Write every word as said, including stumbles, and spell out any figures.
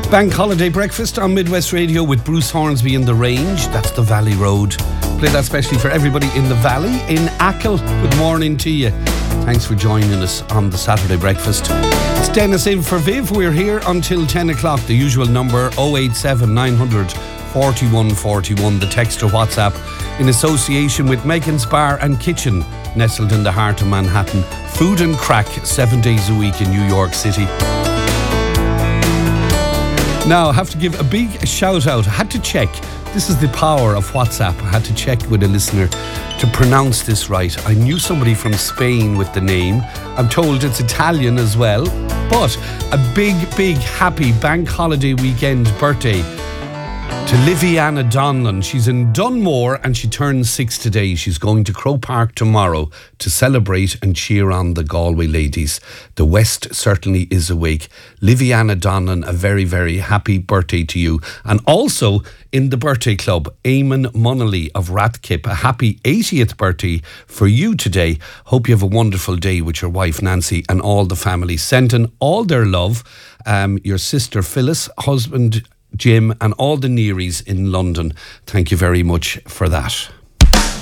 Bank Holiday Breakfast on Midwest Radio with Bruce Hornsby in the Range. That's the Valley Road. Play that especially for everybody in the Valley. In Achill, good morning to you. Thanks for joining us on the Saturday Breakfast. It's Dennis in for Viv. We're here until ten o'clock. The usual number oh eight seven nine hundred forty-one forty-one. The text or WhatsApp in association with Megan's Bar and Kitchen, nestled in the heart of Manhattan. Food and crack seven days a week in New York City. Now, I have to give a big shout out. I had to check. This is the power of WhatsApp. I had to check with a listener to pronounce this right. I knew somebody from Spain with the name. I'm told it's Italian as well. But a big, big happy bank holiday weekend birthday to Liviana Donlan. She's in Dunmore and she turns six today. She's going to Croke Park tomorrow to celebrate and cheer on the Galway ladies. The West certainly is awake. Liviana Donlan, a very, very happy birthday to you. And also in the birthday club, Eamon Munnelly of Rathkip, a happy eightieth birthday for you today. Hope you have a wonderful day with your wife Nancy and all the family. Sending all their love, um, your sister Phyllis, husband Jim and all the Nearys in London. Thank you very much for that.